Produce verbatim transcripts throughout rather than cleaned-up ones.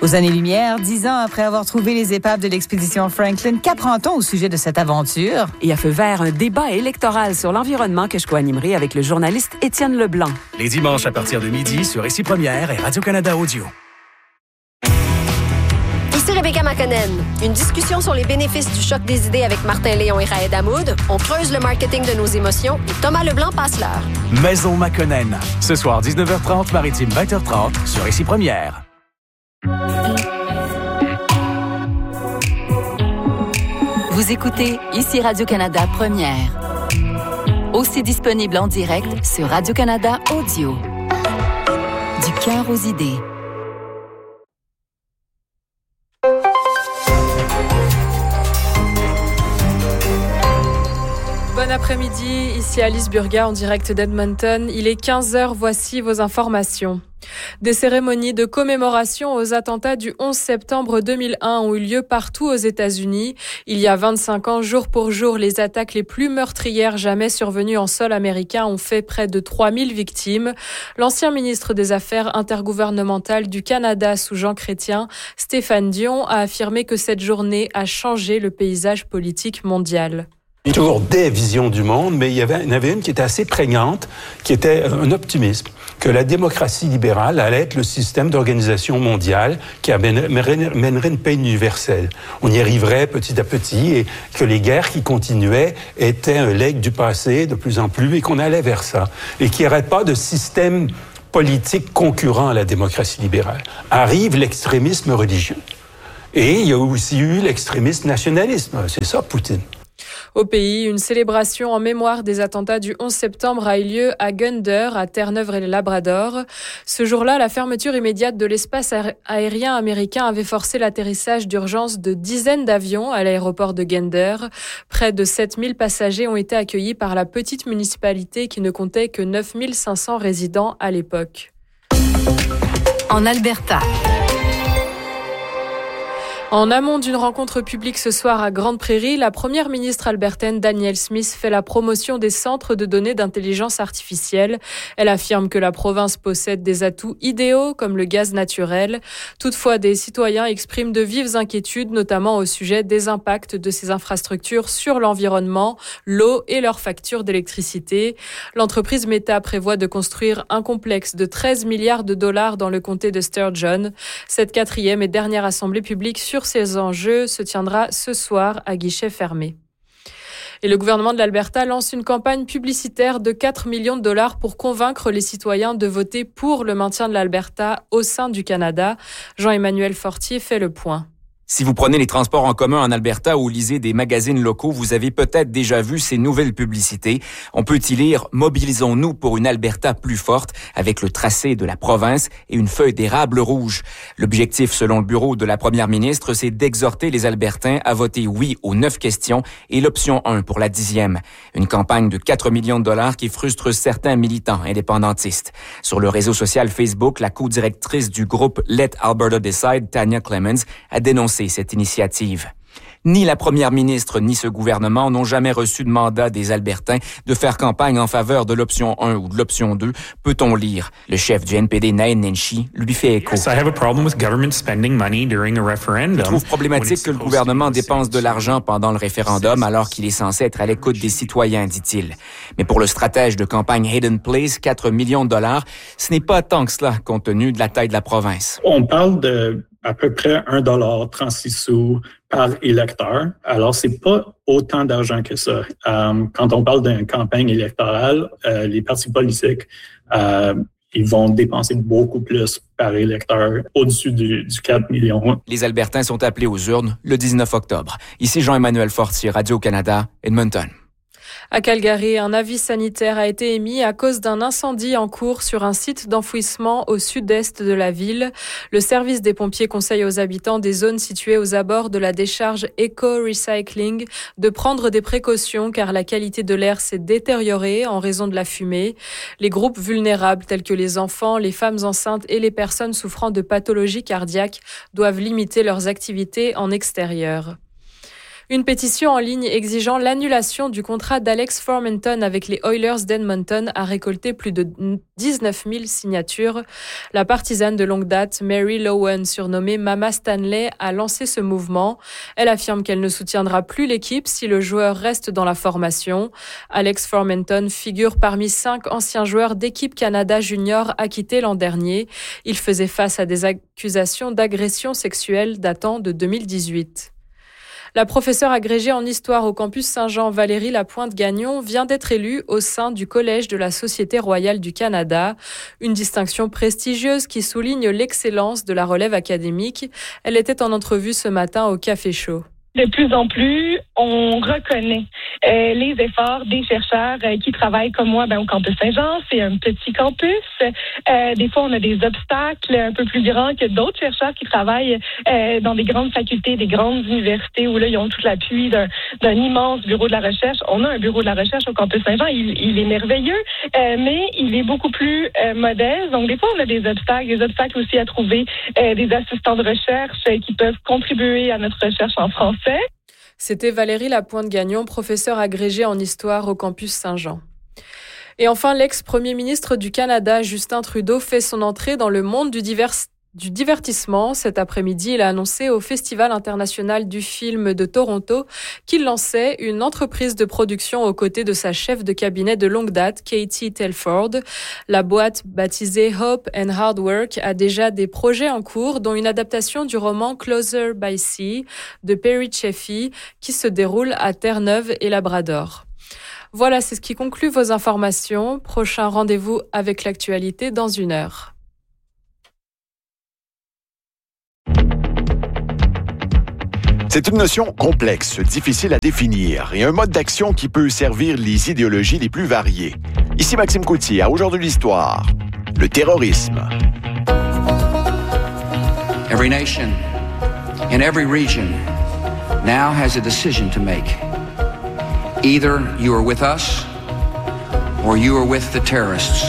Aux années-lumière, dix ans après avoir trouvé les épaves de l'expédition Franklin, qu'apprend-on au sujet de cette aventure? Et à feu vert, un débat électoral sur l'environnement que je co-animerai avec le journaliste Étienne Leblanc. Les dimanches à partir de midi sur Ici Première et Radio-Canada Audio. Ici Rebecca McConnell. Une discussion sur les bénéfices du choc des idées avec Martin Léon et Raed Hamoud. On creuse le marketing de nos émotions et Thomas Leblanc passe l'heure. Maison McConnell. Ce soir, dix-neuf heures trente, Maritime vingt heures trente sur Ici Première. Vous écoutez Ici Radio-Canada Première. Aussi disponible en direct sur Radio-Canada Audio. Du cœur aux idées. Bon après-midi, ici Alice Burga en direct d'Edmonton. Il est quinze heures, voici vos informations. Des cérémonies de commémoration aux attentats du onze septembre deux mille un ont eu lieu partout aux États-Unis. Il y a vingt-cinq ans, jour pour jour, les attaques les plus meurtrières jamais survenues en sol américain ont fait près de trois mille victimes. L'ancien ministre des Affaires intergouvernementales du Canada sous Jean Chrétien, Stéphane Dion, a affirmé que cette journée a changé le paysage politique mondial. Il y a toujours des visions du monde, mais il y, avait, il y en avait une qui était assez prégnante, qui était un optimisme, que la démocratie libérale allait être le système d'organisation mondiale qui mènerait une paix universelle. On y arriverait petit à petit et que les guerres qui continuaient étaient un legs du passé de plus en plus et qu'on allait vers ça. Et qu'il n'y aurait pas de système politique concurrent à la démocratie libérale. Arrive l'extrémisme religieux. Et il y a aussi eu l'extrémisme nationalisme. C'est ça, Poutine. Au pays, une célébration en mémoire des attentats du onze septembre a eu lieu à Gander, à Terre-Neuve-et-le-Labrador. Ce jour-là, la fermeture immédiate de l'espace aérien américain avait forcé l'atterrissage d'urgence de dizaines d'avions à l'aéroport de Gander. Près de sept mille passagers ont été accueillis par la petite municipalité qui ne comptait que neuf mille cinq cents résidents à l'époque. En Alberta. En amont d'une rencontre publique ce soir à Grande Prairie, la première ministre albertaine Danielle Smith fait la promotion des centres de données d'intelligence artificielle. Elle affirme que la province possède des atouts idéaux comme le gaz naturel. Toutefois, des citoyens expriment de vives inquiétudes, notamment au sujet des impacts de ces infrastructures sur l'environnement, l'eau et leurs factures d'électricité. L'entreprise Meta prévoit de construire un complexe de treize milliards de dollars dans le comté de Sturgeon. Cette quatrième et dernière assemblée publique sur ces enjeux se tiendra ce soir à guichet fermé. Et le gouvernement de l'Alberta lance une campagne publicitaire de quatre millions de dollars pour convaincre les citoyens de voter pour le maintien de l'Alberta au sein du Canada. Jean-Emmanuel Fortier fait le point. Si vous prenez les transports en commun en Alberta ou lisez des magazines locaux, vous avez peut-être déjà vu ces nouvelles publicités. On peut y lire « Mobilisons-nous pour une Alberta plus forte » avec le tracé de la province et une feuille d'érable rouge. L'objectif, selon le bureau de la première ministre, c'est d'exhorter les Albertains à voter oui aux neuf questions et l'option un pour la dixième. Une campagne de quatre millions de dollars qui frustre certains militants indépendantistes. Sur le réseau social Facebook, la co-directrice du groupe Let Alberta Decide, Tanya Clemens, a dénoncé cette initiative. Ni la première ministre ni ce gouvernement n'ont jamais reçu de mandat des Albertains de faire campagne en faveur de l'option un ou de l'option deux, peut-on lire. Le chef du N P D, Nain Nenshi, lui fait écho. Yes, I have a problem with government spending money during a referendum. Il trouve problématique que le gouvernement dépense de l'argent pendant le référendum alors qu'il est censé être à l'écoute des citoyens, dit-il. Mais pour le stratège de campagne Hayden Place, quatre millions de dollars, ce n'est pas tant que cela compte tenu de la taille de la province. On parle de à peu près un dollar trente-six sous par électeur. Alors, c'est pas autant d'argent que ça. Euh, quand on parle d'une campagne électorale, euh, les partis politiques, euh, ils vont dépenser beaucoup plus par électeur, au-dessus du, du quatre millions. Les Albertains sont appelés aux urnes le dix-neuf octobre. Ici Jean-Emmanuel Fortier, Radio-Canada, Edmonton. À Calgary, un avis sanitaire a été émis à cause d'un incendie en cours sur un site d'enfouissement au sud-est de la ville. Le service des pompiers conseille aux habitants des zones situées aux abords de la décharge Eco Recycling de prendre des précautions car la qualité de l'air s'est détériorée en raison de la fumée. Les groupes vulnérables tels que les enfants, les femmes enceintes et les personnes souffrant de pathologies cardiaques doivent limiter leurs activités en extérieur. Une pétition en ligne exigeant l'annulation du contrat d'Alex Formenton avec les Oilers d'Edmonton a récolté plus de dix-neuf mille signatures. La partisane de longue date, Mary Lowen, surnommée Mama Stanley, a lancé ce mouvement. Elle affirme qu'elle ne soutiendra plus l'équipe si le joueur reste dans la formation. Alex Formenton figure parmi cinq anciens joueurs d'équipe Canada Junior acquittés l'an dernier. Il faisait face à des accusations d'agression sexuelle datant de deux mille dix-huit. La professeure agrégée en histoire au campus Saint-Jean, Valérie Lapointe-Gagnon, vient d'être élue au sein du Collège de la Société royale du Canada. Une distinction prestigieuse qui souligne l'excellence de la relève académique. Elle était en entrevue ce matin au Café Chaud. De plus en plus, on reconnaît euh, les efforts des chercheurs euh, qui travaillent comme moi ben, au campus Saint-Jean. C'est un petit campus. Euh, des fois, on a des obstacles un peu plus grands que d'autres chercheurs qui travaillent euh, dans des grandes facultés, des grandes universités où là, ils ont tout l'appui d'un, d'un immense bureau de la recherche. On a un bureau de la recherche au campus Saint-Jean. Il, il est merveilleux, euh, mais il est beaucoup plus euh, modeste. Donc, des fois, on a des obstacles, des obstacles aussi à trouver euh, des assistants de recherche euh, qui peuvent contribuer à notre recherche en français. C'était Valérie Lapointe-Gagnon, professeure agrégée en histoire au campus Saint-Jean. Et enfin, l'ex-premier ministre du Canada, Justin Trudeau, fait son entrée dans le monde du divers... du divertissement. Cet après-midi, il a annoncé au Festival international du film de Toronto qu'il lançait une entreprise de production aux côtés de sa chef de cabinet de longue date, Katie Telford. La boîte, baptisée Hope and Hard Work, a déjà des projets en cours, dont une adaptation du roman Closer by Sea de Perry Chaffee, qui se déroule à Terre-Neuve et Labrador. Voilà, c'est ce qui conclut vos informations. Prochain rendez-vous avec l'actualité dans une heure. C'est une notion complexe, difficile à définir et un mode d'action qui peut servir les idéologies les plus variées. Ici Maxime Coutier, à Aujourd'hui l'Histoire. Le terrorisme. Every nation in every region now has a decision to make. Either you are with us or you are with the terrorists.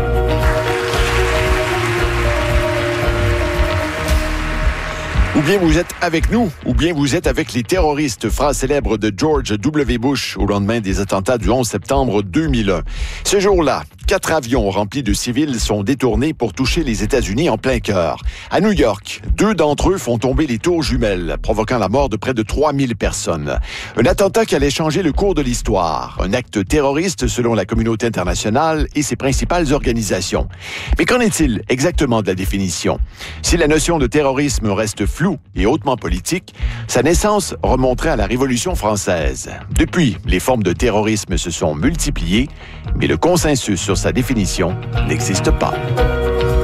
Ou bien vous êtes avec nous, ou bien vous êtes avec les terroristes, phrase célèbre de George W. Bush au lendemain des attentats du onze septembre deux mille un. Ce jour-là, quatre avions remplis de civils sont détournés pour toucher les États-Unis en plein cœur. À New York, deux d'entre eux font tomber les tours jumelles, provoquant la mort de près de trois mille personnes. Un attentat qui allait changer le cours de l'histoire. Un acte terroriste selon la communauté internationale et ses principales organisations. Mais qu'en est-il exactement de la définition? Si la notion de terrorisme reste floue et hautement politique, sa naissance remonterait à la Révolution française. Depuis, les formes de terrorisme se sont multipliées, mais le consensus sur sa définition n'existe pas.